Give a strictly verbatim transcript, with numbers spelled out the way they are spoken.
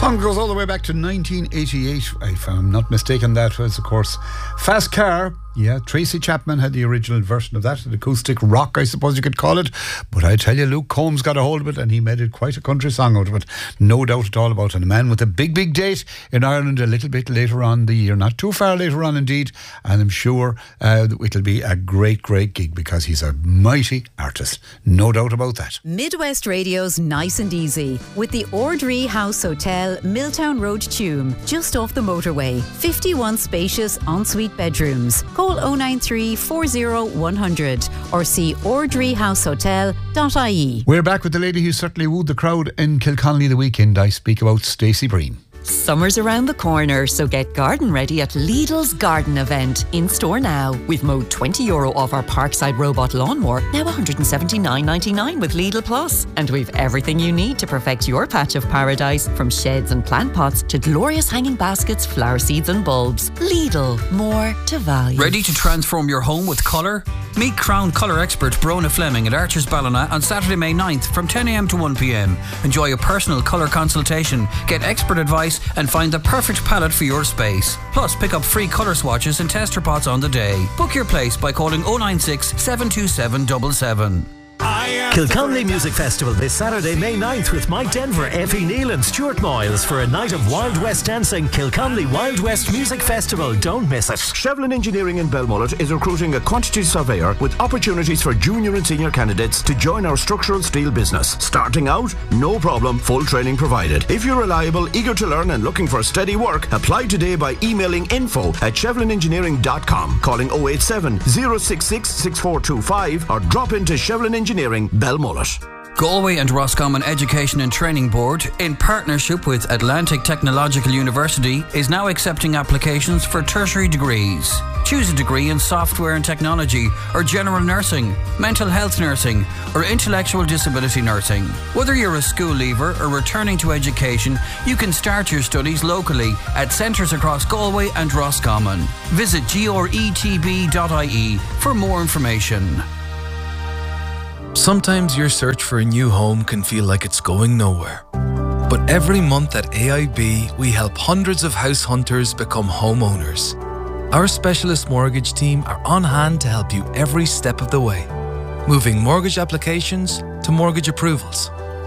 song goes all the way back to nineteen eighty-eight, if I'm not mistaken. That was, of course, Fast Car. Yeah, Tracy Chapman had the original version of that, an acoustic rock, I suppose you could call it. But I tell you, Luke Combs got a hold of it and he made it quite a country song out of it. No doubt at all about it. And a man with a big, big date in Ireland a little bit later on the year. Not too far later on, indeed. And I'm sure uh, it'll be a great, great gig because he's a mighty artist. No doubt about that. Midwest Radio's Nice and Easy with the Ordree House Hotel, Milltown Road, Tuam, just off the motorway. fifty-one spacious ensuite bedrooms. Call oh nine three, four oh, one hundred or see ordree house hotel dot I E. We're back with the lady who certainly wooed the crowd in Kilconnelly the weekend. I speak about Stacey Breen. Summer's around the corner, so get garden ready at Lidl's Garden Event. In store now. With mowed twenty euro off our Parkside Robot Lawnmower, now one hundred seventy-nine ninety-nine with Lidl Plus. And we've everything you need to perfect your patch of paradise, from sheds and plant pots to glorious hanging baskets, flower seeds and bulbs. Lidl, more to value. Ready to transform your home with colour? Meet Crown colour expert Brona Fleming at Archer's Ballina on Saturday, May ninth from ten a m to one p m. Enjoy a personal colour consultation, get expert advice and find the perfect palette for your space. Plus, pick up free colour swatches and tester pots on the day. Book your place by calling oh nine six, seven two seven seven seven. Kilconnelly Music Festival this Saturday, May ninth with Mike Denver, Effie Neal and Stuart Miles for a night of Wild West dancing. Kilconnelly Wild West Music Festival. Don't miss it. Shevlin Engineering in Belmullet is recruiting a quantity surveyor with opportunities for junior and senior candidates to join our structural steel business. Starting out, no problem, full training provided. If you're reliable, eager to learn and looking for steady work, apply today by emailing info at shevlin engineering dot com, calling oh eight seven, oh six six, six four two five or drop into Shevlin Engineering, Belmullet. Galway and Roscommon Education and Training Board, in partnership with Atlantic Technological University, is now accepting applications for tertiary degrees. Choose a degree in software and technology, or general nursing, mental health nursing, or intellectual disability nursing. Whether you're a school leaver or returning to education, you can start your studies locally at centres across Galway and Roscommon. Visit G R E T B dot I E for more information. Sometimes your search for a new home can feel like it's going nowhere. But every month at A I B, we help hundreds of house hunters become homeowners. Our specialist mortgage team are on hand to help you every step of the way, moving mortgage applications to mortgage approvals,